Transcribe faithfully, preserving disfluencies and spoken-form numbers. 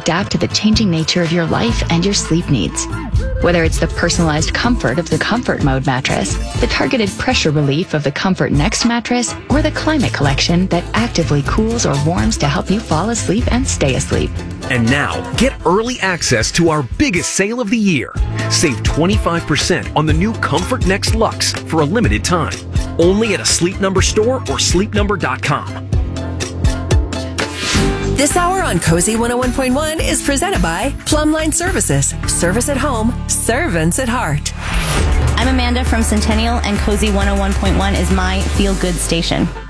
adapt to the changing nature of your life and your sleep needs. Whether it's the personalized comfort of the Comfort Mode mattress, the targeted pressure relief of the Comfort Next mattress, or the Climate Collection that actively cools or warms to help you fall asleep and stay asleep. And now, get early access to our biggest sale of the year. Save twenty-five percent on the new Comfort Next Luxe for a limited time. Only at a Sleep Number store or sleep number dot com. This hour on Cozy one oh one point one is presented by Plumline Services. Service at home, servants at heart. I'm Amanda from Centennial, and Cozy one oh one point one is my feel-good station.